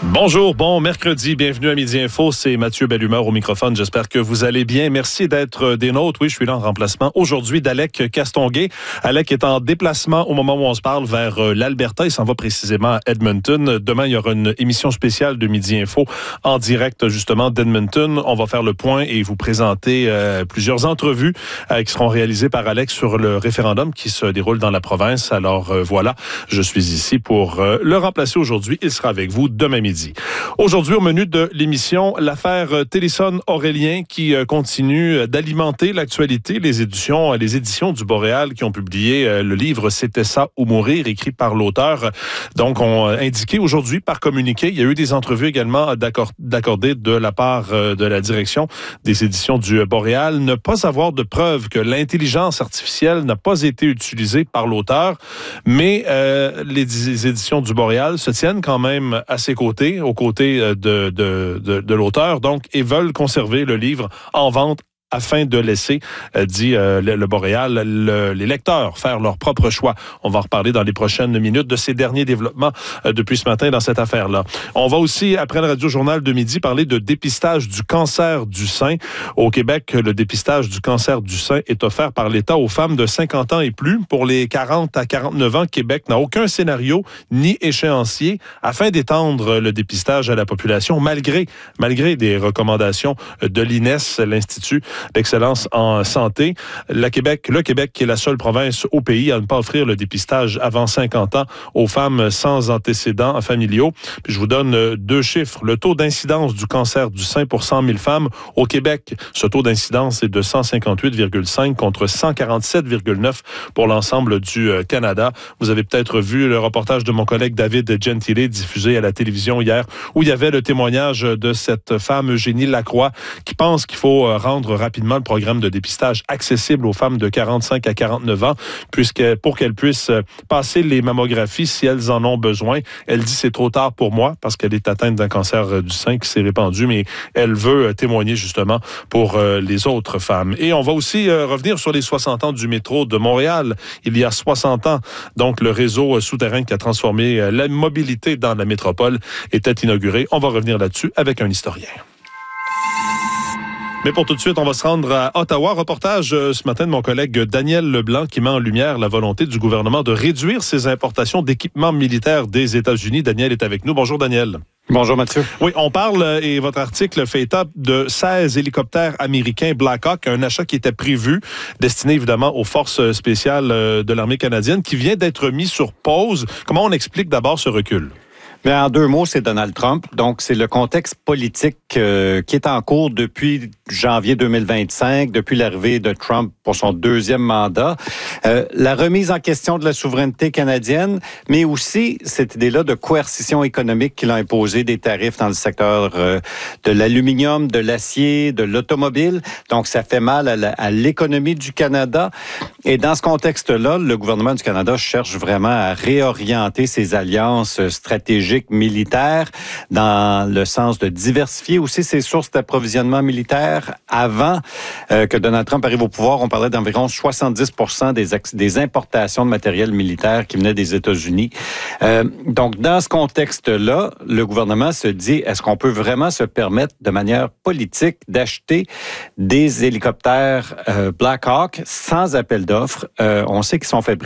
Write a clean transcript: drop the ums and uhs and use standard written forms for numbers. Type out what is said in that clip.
Bonjour, bon mercredi, bienvenue à Midi Info, c'est Mathieu Bellumeur au microphone, j'espère que vous allez bien. Merci d'être des nôtres, oui, je suis là en remplacement aujourd'hui d'Alec Castonguay. Alec est en déplacement au moment où on se parle vers l'Alberta, il s'en va précisément à Edmonton. Demain, il y aura une émission spéciale de Midi Info en direct justement d'Edmonton. On va faire le point et vous présenter plusieurs entrevues qui seront réalisées par Alec sur le référendum qui se déroule dans la province. Alors voilà, je suis ici pour le remplacer aujourd'hui. Il sera avec vous demain midi. Aujourd'hui, au menu de l'émission, l'affaire Télisson-Aurélien qui continue d'alimenter l'actualité. Les éditions du Boréal qui ont publié le livre « C'était ça ou mourir » écrit par l'auteur. Donc, ont indiqué aujourd'hui par communiqué, il y a eu des entrevues également d'accordées de la part de la direction des éditions du Boréal, ne pas avoir de preuves que l'intelligence artificielle n'a pas été utilisée par l'auteur, mais les éditions du Boréal se tiennent quand même à ses côtés, aux côtés de l'auteur, donc, et veulent conserver le livre en vente afin de laisser, dit le Boréal, les lecteurs faire leur propre choix. On va en reparler dans les prochaines minutes de ces derniers développements depuis ce matin dans cette affaire-là. On va aussi, après le Radio-Journal de midi, parler de dépistage du cancer du sein. Au Québec, le dépistage du cancer du sein est offert par l'État aux femmes de 50 ans et plus. Pour les 40 à 49 ans, Québec n'a aucun scénario ni échéancier afin d'étendre le dépistage à la population, malgré des recommandations de l'INES, l'Institut d'excellence en santé. Le Québec, qui est la seule province au pays à ne pas offrir le dépistage avant 50 ans aux femmes sans antécédents familiaux. Puis je vous donne deux chiffres. Le taux d'incidence du cancer du sein pour 100 000 femmes au Québec, ce taux d'incidence est de 158,5 contre 147,9 pour l'ensemble du Canada. Vous avez peut-être vu le reportage de mon collègue David Gentile diffusé à la télévision hier, où il y avait le témoignage de cette femme Eugénie Lacroix qui pense qu'il faut rendre rapidement le programme de dépistage accessible aux femmes de 45 à 49 ans, pour qu'elles puissent passer les mammographies si elles en ont besoin. Elle dit c'est trop tard pour moi parce qu'elle est atteinte d'un cancer du sein qui s'est répandu, mais elle veut témoigner justement pour les autres femmes. Et on va aussi revenir sur les 60 ans du métro de Montréal. Il y a 60 ans, donc le réseau souterrain qui a transformé la mobilité dans la métropole était inauguré. On va revenir là-dessus avec un historien. Mais pour tout de suite, on va se rendre à Ottawa. Reportage ce matin de mon collègue Daniel Leblanc qui met en lumière la volonté du gouvernement de réduire ses importations d'équipements militaires des États-Unis. Daniel est avec nous. Bonjour Daniel. Bonjour Mathieu. Oui, on parle, et votre article fait état de 16 hélicoptères américains Black Hawk, un achat qui était prévu, destiné évidemment aux forces spéciales de l'armée canadienne, qui vient d'être mis sur pause. Comment on explique d'abord ce recul? Bien, en deux mots, c'est Donald Trump. Donc, c'est le contexte politique qui est en cours depuis janvier 2025, depuis l'arrivée de Trump pour son deuxième mandat. La remise en question de la souveraineté canadienne, mais aussi cette idée-là de coercition économique qu'il a imposé des tarifs dans le secteur de l'aluminium, de l'acier, de l'automobile. Donc, ça fait mal à l'économie du Canada. Et dans ce contexte-là, le gouvernement du Canada cherche vraiment à réorienter ses alliances stratégiques militaires dans le sens de diversifier aussi ses sources d'approvisionnement militaire. Avant que Donald Trump arrive au pouvoir, on parlait d'environ 70% des importations de matériel militaire qui venaient des États-Unis. Donc, dans ce contexte-là, le gouvernement se dit, est-ce qu'on peut vraiment se permettre de manière politique d'acheter des hélicoptères Black Hawk sans appel d'offres? On sait qu'ils sont fabriqués